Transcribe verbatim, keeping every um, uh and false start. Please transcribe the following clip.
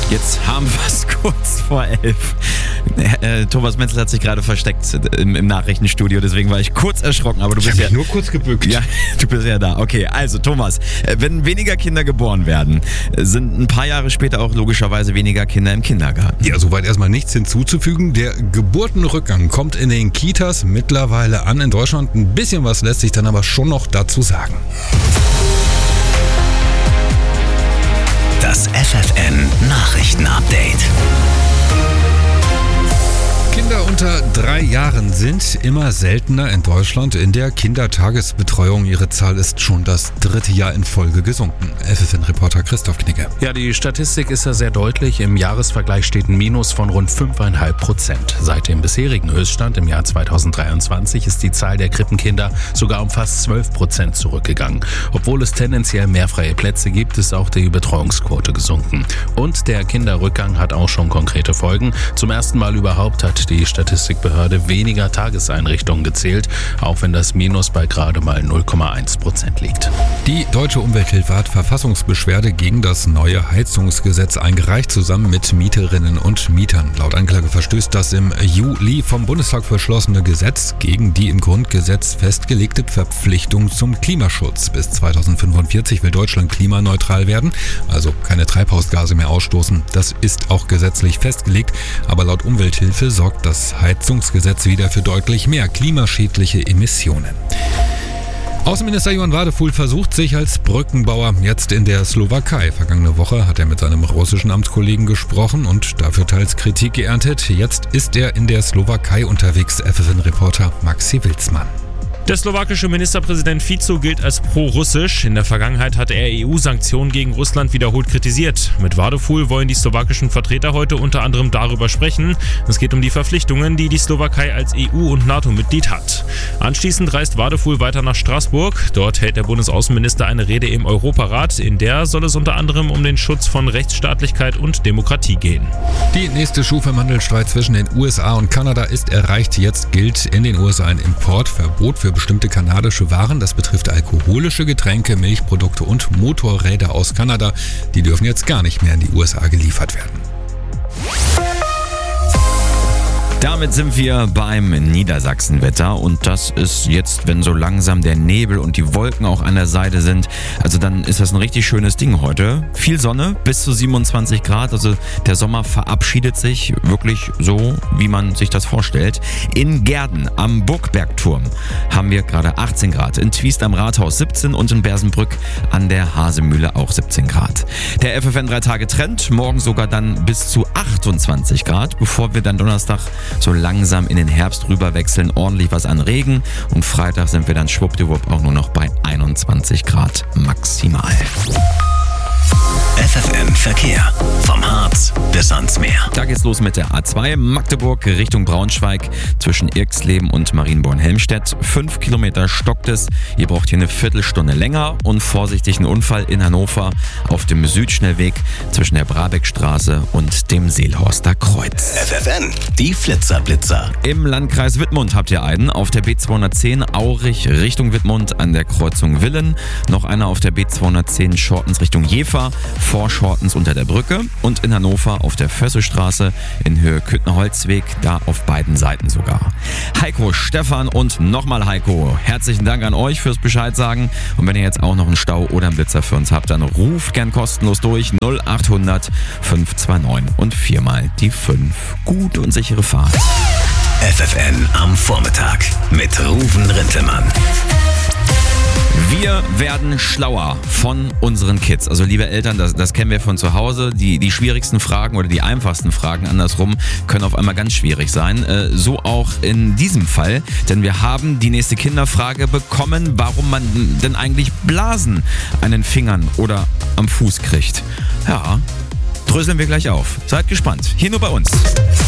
Jetzt haben wir es kurz vor elf. Äh, Thomas Menzel hat sich gerade versteckt im, im Nachrichtenstudio, deswegen war ich kurz erschrocken. Aber du ich bist hab ja mich nur kurz gebückt. Ja, du bist ja da. Okay, also Thomas, wenn weniger Kinder geboren werden, sind ein paar Jahre später auch logischerweise weniger Kinder im Kindergarten. Ja, soweit erstmal nichts hinzuzufügen. Der Geburtenrückgang kommt in den Kitas mittlerweile an in Deutschland. Ein bisschen was lässt sich dann aber schon noch dazu sagen. Das F F N Nachrichten-Update. Kinder unter drei Jahren sind immer seltener in Deutschland in der Kindertagesbetreuung. Ihre Zahl ist schon das dritte Jahr in Folge gesunken. F F N-Reporter Christoph Knigge. Ja, die Statistik ist ja sehr deutlich. Im Jahresvergleich steht ein Minus von rund fünf Komma fünf Prozent. Seit dem bisherigen Höchststand im Jahr zweitausenddreiundzwanzig ist die Zahl der Krippenkinder sogar um fast zwölf Prozent zurückgegangen. Obwohl es tendenziell mehr freie Plätze gibt, ist auch die Betreuungsquote gesunken. Und der Kinderrückgang hat auch schon konkrete Folgen. Zum ersten Mal überhaupt hat die Statistikbehörde weniger Tageseinrichtungen gezählt, auch wenn das Minus bei gerade mal null Komma eins Prozent liegt. Die Deutsche Umwelthilfe hat Verfassungsbeschwerde gegen das neue Heizungsgesetz eingereicht, zusammen mit Mieterinnen und Mietern. Laut Anklage verstößt das im Juli vom Bundestag beschlossene Gesetz gegen die im Grundgesetz festgelegte Verpflichtung zum Klimaschutz. Bis zweitausendfünfundvierzig will Deutschland klimaneutral werden, also keine Treibhausgase mehr ausstoßen. Das ist auch gesetzlich festgelegt, aber laut Umwelthilfe sorgt das Heizungsgesetz wieder für deutlich mehr klimaschädliche Emissionen. Außenminister Johann Wadephul versucht sich als Brückenbauer jetzt in der Slowakei. Vergangene Woche hat er mit seinem russischen Amtskollegen gesprochen und dafür teils Kritik geerntet. Jetzt ist er in der Slowakei unterwegs. F F N-Reporter Maxi Wilsmann. Der slowakische Ministerpräsident Fico gilt als pro-russisch. In der Vergangenheit hatte er E U-Sanktionen gegen Russland wiederholt kritisiert. Mit Wadephul wollen die slowakischen Vertreter heute unter anderem darüber sprechen. Es geht um die Verpflichtungen, die die Slowakei als E U- und NATO-Mitglied hat. Anschließend reist Wadephul weiter nach Straßburg. Dort hält der Bundesaußenminister eine Rede im Europarat. In der soll es unter anderem um den Schutz von Rechtsstaatlichkeit und Demokratie gehen. Die nächste Stufe im Handelsstreit zwischen den U S A und Kanada ist erreicht. Jetzt gilt in den U S A ein Importverbot für bestimmte kanadische Waren. Das betrifft alkoholische Getränke, Milchprodukte und Motorräder aus Kanada. Die dürfen jetzt gar nicht mehr in die U S A geliefert werden. Damit sind wir beim Niedersachsenwetter und das ist jetzt, wenn so langsam der Nebel und die Wolken auch an der Seite sind, also dann ist das ein richtig schönes Ding heute. Viel Sonne, bis zu siebenundzwanzig Grad, also der Sommer verabschiedet sich wirklich so, wie man sich das vorstellt. In Gehrden am Burgbergturm haben wir gerade achtzehn Grad, in Twiest am Rathaus siebzehn und in Bersenbrück an der Hasemühle auch siebzehn Grad. Der F F N drei Tage Trend, morgen sogar dann bis zu achtundzwanzig Grad, bevor wir dann Donnerstag so langsam in den Herbst rüber wechseln, ordentlich was an Regen und Freitag sind wir dann schwuppdiwupp auch nur noch bei einundzwanzig Grad maximal. F F N Verkehr. Vom Harz bis ans Meer. Da geht's los mit der A zwei Magdeburg Richtung Braunschweig zwischen Irxleben und Marienborn-Helmstedt. Fünf Kilometer stockt es. Ihr braucht hier eine Viertelstunde länger und vorsichtig ein Unfall in Hannover auf dem Südschnellweg zwischen der Brabeckstraße und dem Seelhorster Kreuz. F F N, die Flitzerblitzer. Im Landkreis Wittmund habt ihr einen auf der B zweihundertzehn Aurich Richtung Wittmund an der Kreuzung Willen. Noch einer auf der B zweihundertzehn Schortens Richtung Jever vor Schortens unter der Brücke und in Hannover auf der Fössestraße in Höhe Küttner-Holzweg, da auf beiden Seiten sogar. Heiko, Stefan und nochmal Heiko, herzlichen Dank an euch fürs Bescheid sagen und wenn ihr jetzt auch noch einen Stau oder einen Blitzer für uns habt, dann ruft gern kostenlos durch null achthundert fünf zwei neun und viermal die fünf. Gute und sichere Fahrt. F F N am Vormittag mit Ruven Rintelmann. Wir werden schlauer von unseren Kids. Also liebe Eltern, das, das kennen wir von zu Hause. Die, die schwierigsten Fragen oder die einfachsten Fragen andersrum können auf einmal ganz schwierig sein. Äh, so auch in diesem Fall. Denn wir haben die nächste Kinderfrage bekommen, warum man denn eigentlich Blasen an den Fingern oder am Fuß kriegt. Ja, dröseln wir gleich auf. Seid gespannt. Hier nur bei uns.